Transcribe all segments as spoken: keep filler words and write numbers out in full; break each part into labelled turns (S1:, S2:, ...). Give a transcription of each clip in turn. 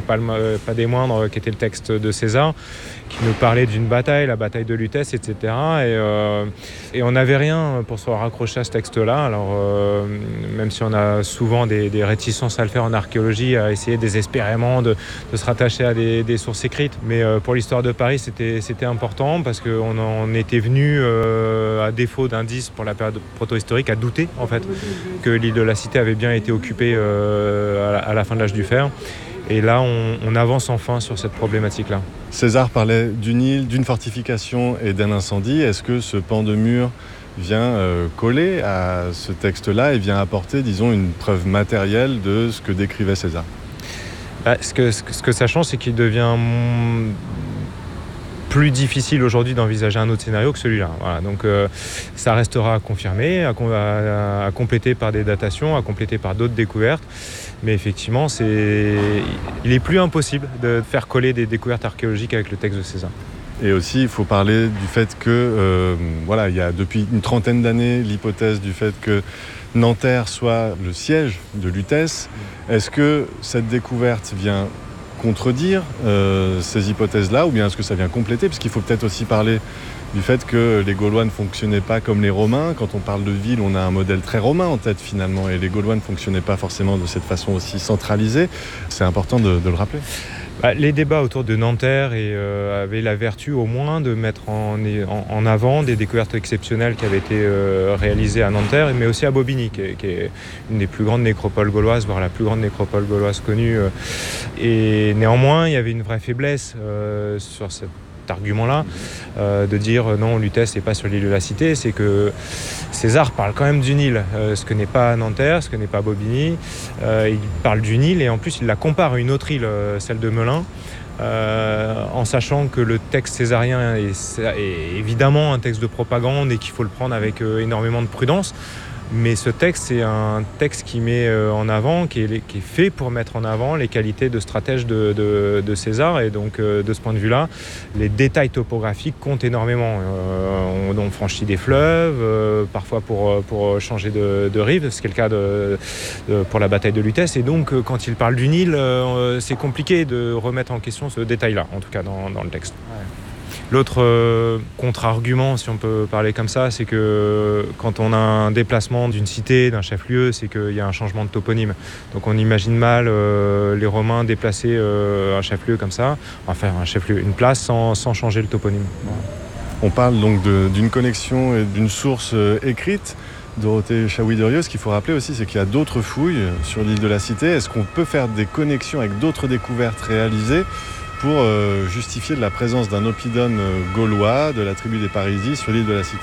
S1: pas, le, pas des moindres, qui était le texte de César, qui nous parlait d'une bataille, la bataille de Lutèce, et cetera. Et, euh, et on n'avait rien pour se raccrocher à ce texte-là. Alors, euh, même si on a souvent des, des réticences à le faire en archéologie, à essayer désespérément de, de se rattacher à des, des sources écrites. Mais euh, pour l'histoire de Paris, c'était, c'était important parce qu'on en était venu, euh, à défaut d'indices pour la période proto-historique, à douter en fait que l'île de la Cité avait bien été occupée euh, à, la, à la fin de l'âge du fer. Et là, on, on avance enfin sur cette problématique-là.
S2: César parlait d'une île, d'une fortification et d'un incendie. Est-ce que ce pan de mur vient euh, coller à ce texte-là et vient apporter, disons, une preuve matérielle de ce que décrivait César ?
S1: Bah, ce, que, ce, que, ce que ça change, c'est qu'il devient plus difficile aujourd'hui d'envisager un autre scénario que celui-là. Voilà, donc euh, ça restera à confirmer, à, à, à compléter par des datations, à compléter par d'autres découvertes. Mais effectivement, c'est... il est plus impossible de faire coller des découvertes archéologiques avec le texte de César.
S2: Et aussi, il faut parler du fait que, euh, voilà, il y a depuis une trentaine d'années l'hypothèse du fait que Nanterre soit le siège de Lutèce. Est-ce que cette découverte vient contredire euh, ces hypothèses-là, ou bien est-ce que ça vient compléter ? Parce qu'il faut peut-être aussi parler du fait que les Gaulois ne fonctionnaient pas comme les Romains. Quand on parle de ville, on a un modèle très romain en tête finalement, et les Gaulois ne fonctionnaient pas forcément de cette façon aussi centralisée. C'est important de, de le rappeler.
S1: Bah, les débats autour de Nanterre et, euh, avaient la vertu au moins de mettre en, en, en avant des découvertes exceptionnelles qui avaient été euh, réalisées à Nanterre, mais aussi à Bobigny, qui est, qui est une des plus grandes nécropoles gauloises, voire la plus grande nécropole gauloise connue. Euh, et néanmoins, il y avait une vraie faiblesse euh, sur cette argument-là, euh, de dire euh, non, Lutèce n'est pas sur l'île de la Cité, c'est que César parle quand même d'une île, euh, ce que n'est pas Nanterre, ce que n'est pas Bobigny. Euh, il parle d'une île et en plus il la compare à une autre île, euh, celle de Melun, euh, en sachant que le texte césarien est, est évidemment un texte de propagande et qu'il faut le prendre avec euh, énormément de prudence. Mais ce texte, c'est un texte qui met en avant, qui est, qui est fait pour mettre en avant les qualités de stratège de, de, de César. Et donc, de ce point de vue-là, les détails topographiques comptent énormément. Euh, on, on franchit des fleuves, euh, parfois pour, pour changer de, de rive, ce qui est le cas de, de, pour la bataille de Lutèce. Et donc, quand il parle d'une île, euh, c'est compliqué de remettre en question ce détail-là, en tout cas dans, dans le texte. Ouais. L'autre euh, contre-argument, si on peut parler comme ça, c'est que quand on a un déplacement d'une cité, d'un chef-lieu, c'est qu'il y a un changement de toponyme. Donc on imagine mal euh, les Romains déplacer euh, un chef-lieu comme ça, enfin un chef-lieu, une place sans, sans changer le toponyme. Voilà.
S2: On parle donc de, d'une connexion et d'une source euh, écrite. Dorothée Chaouy-Derieux, ce qu'il faut rappeler aussi, c'est qu'il y a d'autres fouilles sur l'île de la Cité. Est-ce qu'on peut faire des connexions avec d'autres découvertes réalisées pour euh, justifier de la présence d'un oppidum gaulois de la tribu des Parisis sur l'île de la Cité ?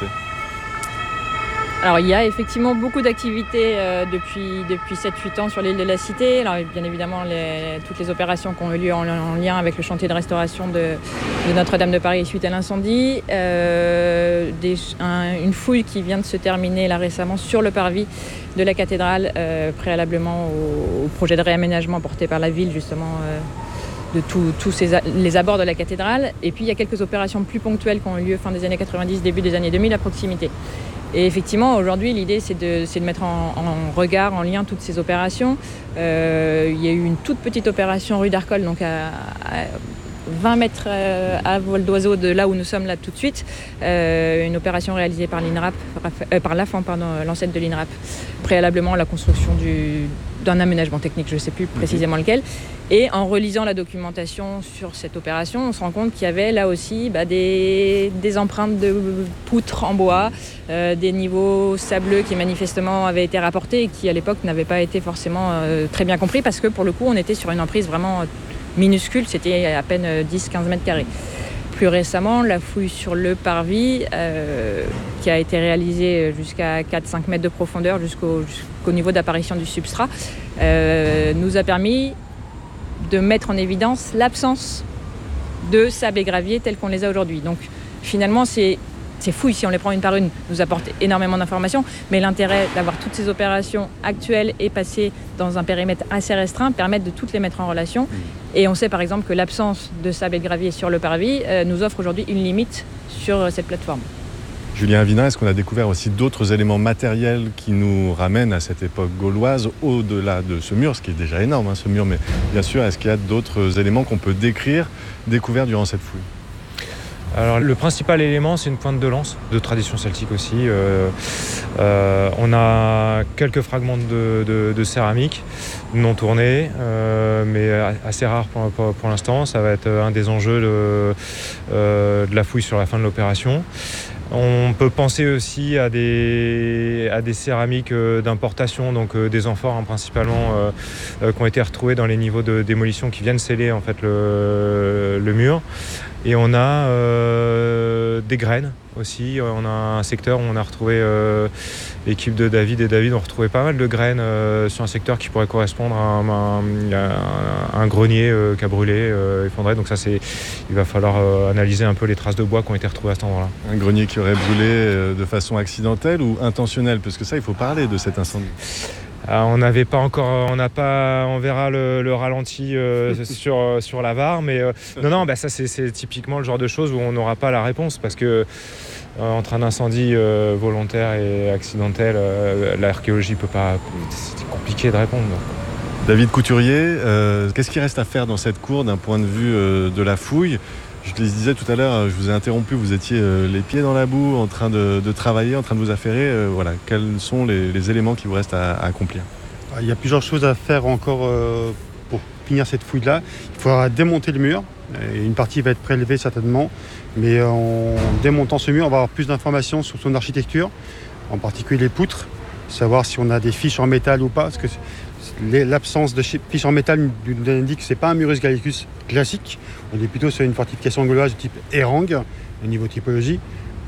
S3: Alors il y a effectivement beaucoup d'activités euh, depuis, depuis sept huit ans sur l'île de la Cité. Alors bien évidemment les, toutes les opérations qui ont eu lieu en, en lien avec le chantier de restauration de, de Notre-Dame de Paris suite à l'incendie. Euh, des, un, une fouille qui vient de se terminer là récemment sur le parvis de la cathédrale, euh, préalablement au, au projet de réaménagement porté par la ville justement. Euh, de tous tout ces, les abords de la cathédrale. Et puis il y a quelques opérations plus ponctuelles qui ont eu lieu fin des années quatre-vingt-dix, début des années deux mille à proximité. Et effectivement, aujourd'hui, l'idée, c'est de, c'est de mettre en, en regard, en lien toutes ces opérations. Euh, il y a eu une toute petite opération rue d'Arcole, donc à, à vingt mètres à vol d'oiseau de là où nous sommes là tout de suite. Euh, une opération réalisée par l'INRAP, euh, par l'A F A M, pardon, l'ancêtre de l'INRAP, préalablement à la construction du, d'un aménagement technique, je ne sais plus précisément lequel. Et en relisant la documentation sur cette opération, on se rend compte qu'il y avait là aussi bah, des, des empreintes de poutres en bois, euh, des niveaux sableux qui manifestement avaient été rapportés et qui à l'époque n'avaient pas été forcément euh, très bien compris parce que pour le coup on était sur une emprise vraiment minuscule, c'était à peine dix à quinze mètres carrés. Plus récemment, la fouille sur le parvis, euh, qui a été réalisée jusqu'à quatre à cinq mètres de profondeur jusqu'au, jusqu'au niveau d'apparition du substrat, euh, nous a permis de mettre en évidence l'absence de sable et gravier tels qu'on les a aujourd'hui. Donc finalement, c'est, ces fouilles, si on les prend une par une, nous apportent énormément d'informations, mais l'intérêt d'avoir toutes ces opérations actuelles et passées dans un périmètre assez restreint permettent de toutes les mettre en relation. Et on sait par exemple que l'absence de sable et de gravier sur le parvis euh, nous offre aujourd'hui une limite sur cette plateforme.
S2: Julien Avina, est-ce qu'on a découvert aussi d'autres éléments matériels qui nous ramènent à cette époque gauloise, au-delà de ce mur, ce qui est déjà énorme, hein, ce mur, mais bien sûr, est-ce qu'il y a d'autres éléments qu'on peut décrire, découverts durant cette fouille ?
S1: Alors le principal élément, c'est une pointe de lance, de tradition celtique aussi. Euh, euh, on a quelques fragments de, de, de céramique non tournés, euh, mais assez rares pour, pour, pour l'instant. Ça va être un des enjeux de, euh, de la fouille sur la fin de l'opération. On peut penser aussi à des, à des céramiques d'importation, donc des amphores hein, principalement, euh, euh, qui ont été retrouvées dans les niveaux de démolition qui viennent sceller en fait, le, le mur. Et on a euh, des graines aussi. On a un secteur où on a retrouvé, euh, l'équipe de David et David ont retrouvé pas mal de graines euh, sur un secteur qui pourrait correspondre à un, un, un, un grenier euh, qui a brûlé, euh, effondré. Donc ça, c'est, il va falloir euh, analyser un peu les traces de bois qui ont été retrouvées à cet endroit-là.
S2: Un grenier qui aurait brûlé euh, de façon accidentelle ou intentionnelle ? Parce que ça, il faut parler de cet incendie.
S1: Alors, on n'avait pas encore, on n'a pas, on verra le, le ralenti euh, sur sur la V A R, mais euh, non non, bah ça c'est, c'est typiquement le genre de choses où on n'aura pas la réponse parce que euh, entre un incendie euh, volontaire et accidentel, euh, l'archéologie peut pas, c'est compliqué de répondre.
S2: David Couturier, euh, qu'est-ce qui reste à faire dans cette cour d'un point de vue euh, de la fouille ? Je les disais tout à l'heure, je vous ai interrompu, vous étiez euh, les pieds dans la boue, en train de, de travailler, en train de vous affairer. Euh, voilà, quels sont les, les éléments qui vous restent à, à accomplir ?
S4: Il y a plusieurs choses à faire encore euh, pour finir cette fouille-là. Il faudra démonter le mur. Et une partie va être prélevée certainement. Mais en démontant ce mur, on va avoir plus d'informations sur son architecture, en particulier les poutres, savoir si on a des fiches en métal ou pas. Parce que l'absence de fiches en métal nous indique que ce n'est pas un Murus Gallicus classique. On est plutôt sur une fortification gauloise de type Erang, au niveau typologie.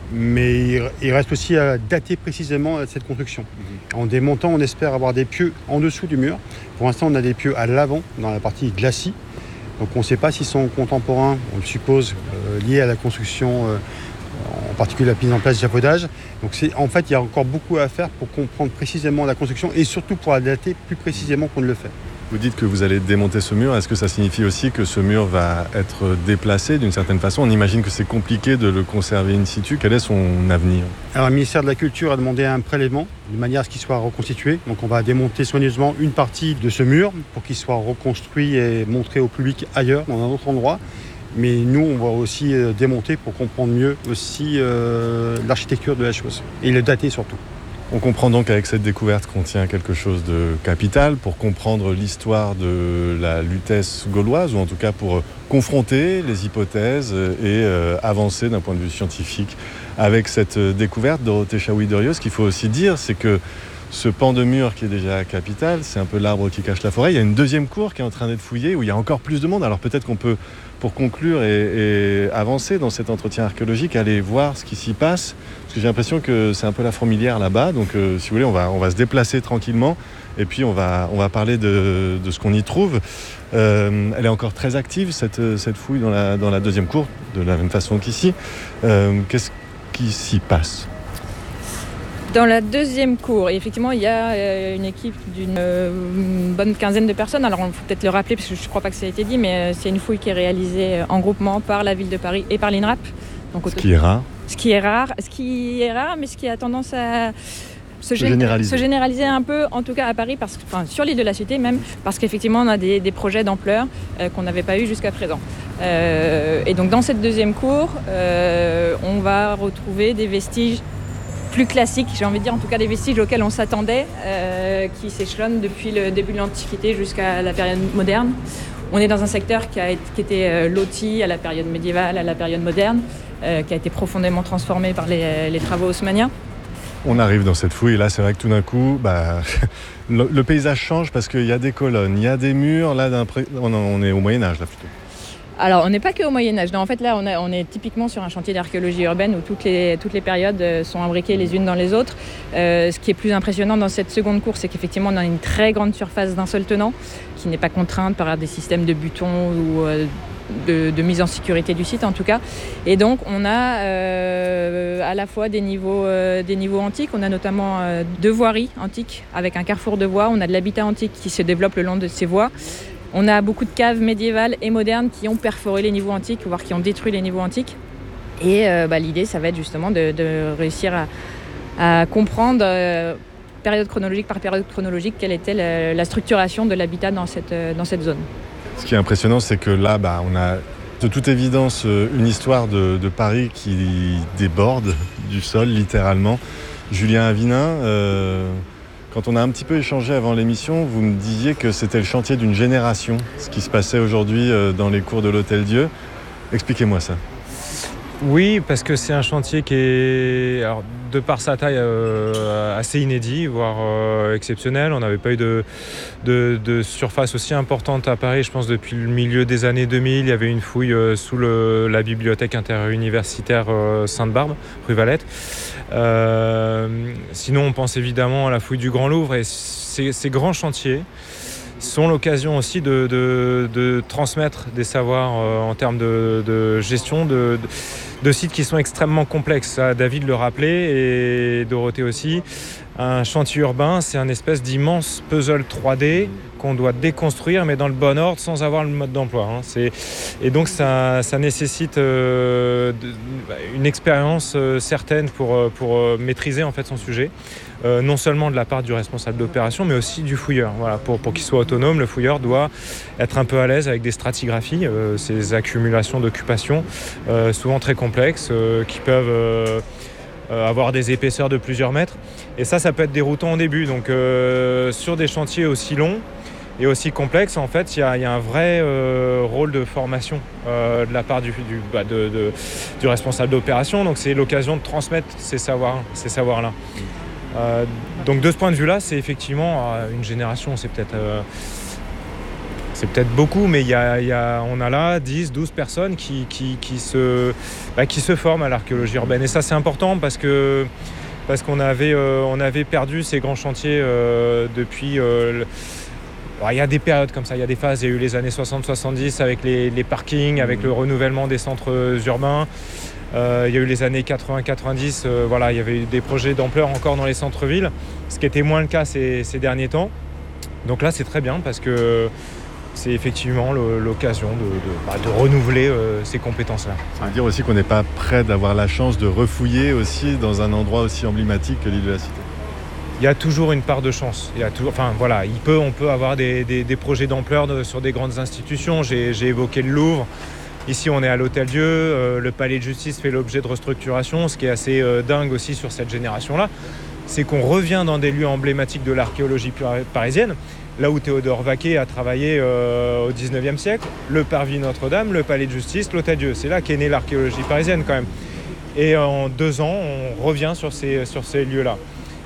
S4: Mais il reste aussi à dater précisément cette construction. En démontant, on espère avoir des pieux en dessous du mur. Pour l'instant, on a des pieux à l'avant, dans la partie glacis. Donc on ne sait pas s'ils sont contemporains, on le suppose, euh, liés à la construction, euh, en particulier la mise en place du chapeaudage. Donc c'est, en fait, il y a encore beaucoup à faire pour comprendre précisément la construction et surtout pour la dater plus précisément qu'on ne le fait.
S2: Vous dites que vous allez démonter ce mur. Est-ce que ça signifie aussi que ce mur va être déplacé d'une certaine façon ? On imagine que c'est compliqué de le conserver in situ. Quel est son avenir ?
S4: Alors, le ministère de la Culture a demandé un prélèvement de manière à ce qu'il soit reconstitué. Donc on va démonter soigneusement une partie de ce mur pour qu'il soit reconstruit et montré au public ailleurs, dans un autre endroit. Mais nous, on va aussi démonter pour comprendre mieux aussi euh, l'architecture de la chose et le dater surtout.
S2: On comprend donc qu'avec cette découverte qu'on tient quelque chose de capital pour comprendre l'histoire de la lutèce gauloise, ou en tout cas pour confronter les hypothèses et euh, avancer d'un point de vue scientifique avec cette découverte. Dorothée Chaouis-Derieux, ce qu'il faut aussi dire, c'est que ce pan de mur qui est déjà capital, c'est un peu l'arbre qui cache la forêt. Il y a une deuxième cour qui est en train d'être fouillée où il y a encore plus de monde. Alors peut-être qu'on peut, pour conclure et, et avancer dans cet entretien archéologique, aller voir ce qui s'y passe. Parce que j'ai l'impression que c'est un peu la fourmilière là-bas. Donc euh, si vous voulez, on va, on va se déplacer tranquillement et puis on va, on va parler de, de ce qu'on y trouve. Euh, elle est encore très active, cette, cette fouille dans la, dans la deuxième cour, de la même façon qu'ici. Euh, qu'est-ce qui s'y passe ?
S3: Dans la deuxième cour, effectivement, il y a une équipe d'une euh, bonne quinzaine de personnes. Alors, il faut peut-être le rappeler, parce que je ne crois pas que ça a été dit, mais c'est une fouille qui est réalisée en groupement par la ville de Paris et par l'INRAP. Donc,
S2: ce qui est rare.
S3: Ce qui est rare, ce qui est rare, mais ce qui a tendance à se,
S2: se, généraliser.
S3: se généraliser un peu, en tout cas à Paris, parce que, enfin, sur l'île de la Cité même, parce qu'effectivement, on a des, des projets d'ampleur euh, qu'on n'avait pas eu jusqu'à présent. Euh, et donc, dans cette deuxième cour, euh, on va retrouver des vestiges plus classiques, j'ai envie de dire, en tout cas des vestiges auxquels on s'attendait, euh, qui s'échelonnent depuis le début de l'Antiquité jusqu'à la période moderne. On est dans un secteur qui a été, qui était euh, loti à la période médiévale, à la période moderne, euh, qui a été profondément transformé par les, les travaux haussmanniens.
S2: On arrive dans cette fouille et là c'est vrai que tout d'un coup bah, le, le paysage change parce qu'il y a des colonnes, il y a des murs, là d'un pré... on, on est au Moyen-Âge là plutôt.
S3: Alors, on n'est pas que au Moyen-Âge. En fait, là, on, a, on est typiquement sur un chantier d'archéologie urbaine où toutes les, toutes les périodes sont imbriquées les unes dans les autres. Euh, ce qui est plus impressionnant dans cette seconde cour, c'est qu'effectivement, on a une très grande surface d'un seul tenant qui n'est pas contrainte par des systèmes de butons ou euh, de, de mise en sécurité du site, en tout cas. Et donc, on a euh, à la fois des niveaux, euh, des niveaux antiques. On a notamment euh, deux voiries antiques avec un carrefour de voies. On a de l'habitat antique qui se développe le long de ces voies. On a beaucoup de caves médiévales et modernes qui ont perforé les niveaux antiques, voire qui ont détruit les niveaux antiques. Et euh, bah, l'idée, ça va être justement de, de réussir à, à comprendre, euh, période chronologique par période chronologique, quelle était la, la structuration de l'habitat dans cette, dans cette zone.
S2: Ce qui est impressionnant, c'est que là, bah, on a de toute évidence une histoire de, de Paris qui déborde du sol, littéralement. Julien Avinin, euh, quand on a un petit peu échangé avant l'émission, vous me disiez que c'était le chantier d'une génération, ce qui se passait aujourd'hui dans les cours de l'Hôtel-Dieu. Expliquez-moi ça.
S1: Oui, parce que c'est un chantier qui est, alors, de par sa taille, euh, assez inédit, voire euh, exceptionnel. On n'avait pas eu de, de, de surface aussi importante à Paris, je pense, depuis le milieu des années deux mille. Il y avait une fouille euh, sous le, la bibliothèque interuniversitaire euh, Sainte-Barbe, rue Valette. Euh, sinon, on pense évidemment à la fouille du Grand Louvre. Et ces, ces grands chantiers sont l'occasion aussi de, de, de transmettre des savoirs euh, en termes de, de gestion de, de, de sites qui sont extrêmement complexes. Ça, David le rappelait et Dorothée aussi. Un chantier urbain, c'est un espèce d'immense puzzle trois D qu'on doit déconstruire, mais dans le bon ordre, sans avoir le mode d'emploi. Hein. C'est... Et donc, ça, ça nécessite euh, de, une expérience euh, certaine pour, pour euh, maîtriser en fait son sujet. Euh, non seulement de la part du responsable d'opération, mais aussi du fouilleur. Voilà, pour, pour qu'il soit autonome, le fouilleur doit être un peu à l'aise avec des stratigraphies, euh, ces accumulations d'occupation, euh, souvent très complexes, euh, qui peuvent euh, euh, avoir des épaisseurs de plusieurs mètres. Et ça, ça peut être déroutant au début. Donc, euh, sur des chantiers aussi longs et aussi complexes, en fait, il y, y a un vrai euh, rôle de formation euh, de la part du, du, bah, de, de, du responsable d'opération. Donc, c'est l'occasion de transmettre ces savoirs, ces savoirs-là. Euh, donc de ce point de vue-là, c'est effectivement euh, une génération, c'est peut-être, euh, c'est peut-être beaucoup, mais y a, y a, on a là dix, douze personnes qui, qui, qui, se, bah, qui se forment à l'archéologie urbaine. Et ça, c'est important parce, que, parce qu'on avait, euh, on avait perdu ces grands chantiers euh, depuis... Euh, il y a des périodes comme ça, il y a des phases. Il y a eu les années soixante soixante-dix avec les, les parkings, avec le renouvellement des centres urbains. Euh, il y a eu les années quatre-vingts quatre-vingt-dix, euh, voilà, il y avait eu des projets d'ampleur encore dans les centres-villes, ce qui était moins le cas ces, ces derniers temps. Donc là, c'est très bien parce que c'est effectivement le, l'occasion de, de, bah, de renouveler euh, ces compétences-là.
S2: Ça veut dire aussi qu'on n'est pas prêt d'avoir la chance de refouiller aussi dans un endroit aussi emblématique que l'île de la Cité.
S1: Il y a toujours une part de chance. Il y a toujours, enfin, voilà, il peut, on peut avoir des, des, des projets d'ampleur de, sur des grandes institutions. J'ai, j'ai évoqué le Louvre. Ici, on est à l'Hôtel-Dieu, euh, le Palais de Justice fait l'objet de restructuration. Ce qui est assez euh, dingue aussi sur cette génération-là, c'est qu'on revient dans des lieux emblématiques de l'archéologie parisienne, là où Théodore Vaquet a travaillé euh, au dix-neuvième siècle, le Parvis Notre-Dame, le Palais de Justice, l'Hôtel-Dieu. C'est là qu'est née l'archéologie parisienne quand même. Et en deux ans, on revient sur ces, sur ces lieux-là.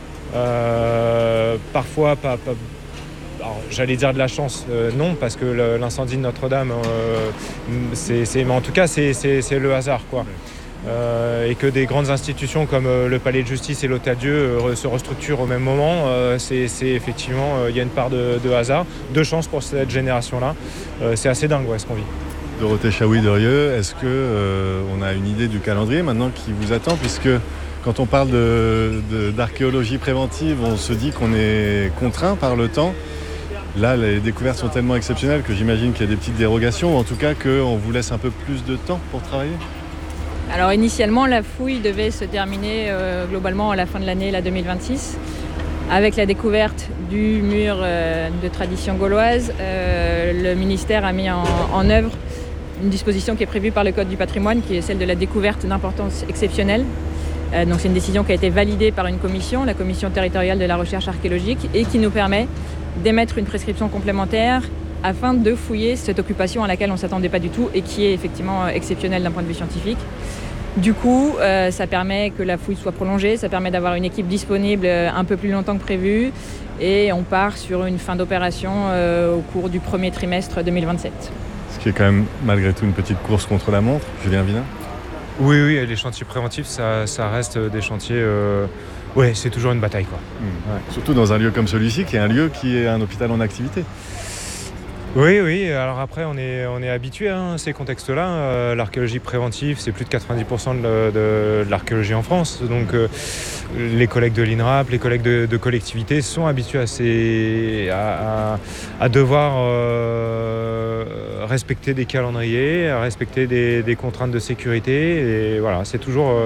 S1: Euh, parfois, pas... pas Alors, j'allais dire de la chance, euh, non, parce que le, l'incendie de Notre-Dame, euh, c'est, c'est, mais en tout cas, c'est, c'est, c'est le hasard, quoi. Euh, et que des grandes institutions comme euh, le Palais de Justice et l'Hôtel-Dieu euh, se restructurent au même moment, euh, c'est, c'est effectivement, il euh, y a une part de, de hasard, de chance pour cette génération-là. Euh, c'est assez dingue, ouais, ce qu'on vit.
S2: Dorothée Chaoui-Derieux, est-ce que euh, on a une idée du calendrier maintenant qui vous attend, puisque quand on parle de, de, d'archéologie préventive, on se dit qu'on est contraint par le temps. Là, les découvertes sont tellement exceptionnelles que j'imagine qu'il y a des petites dérogations, ou en tout cas qu'on vous laisse un peu plus de temps pour travailler.
S3: Alors initialement, la fouille devait se terminer euh, globalement à la fin de l'année la deux mille vingt-six, avec la découverte du mur euh, de tradition gauloise. Euh, le ministère a mis en, en œuvre une disposition qui est prévue par le Code du patrimoine, qui est celle de la découverte d'importance exceptionnelle. Euh, donc c'est une décision qui a été validée par une commission, la commission territoriale de la recherche archéologique, et qui nous permet d'émettre une prescription complémentaire afin de fouiller cette occupation à laquelle on ne s'attendait pas du tout et qui est effectivement exceptionnelle d'un point de vue scientifique. Du coup, euh, ça permet que la fouille soit prolongée, ça permet d'avoir une équipe disponible un peu plus longtemps que prévu et on part sur une fin d'opération euh, au cours du premier trimestre deux mille vingt-sept.
S2: Ce qui est quand même malgré tout une petite course contre la montre, Julien Avinin.
S1: Oui, oui, les chantiers préventifs, ça, ça reste des chantiers... Euh... Oui, c'est toujours une bataille, quoi.
S2: Mmh. Ouais. Surtout dans un lieu comme celui-ci, qui est un lieu qui est un hôpital en activité.
S1: Oui, oui. Alors après, on est, on est habitué hein, à ces contextes-là. Euh, l'archéologie préventive, c'est plus de quatre-vingt-dix pour cent de, de, de l'archéologie en France. Donc, euh, les collègues de l'INRAP, les collègues de, de collectivités sont habitués à, ces, à, à, à devoir euh, respecter des calendriers, à respecter des, des contraintes de sécurité. Et voilà, c'est toujours... Euh,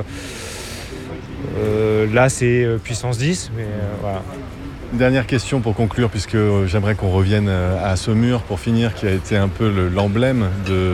S1: euh, là, c'est puissance dix, mais euh, voilà.
S2: Dernière question pour conclure, puisque j'aimerais qu'on revienne à Saumur pour finir, qui a été un peu le, l'emblème de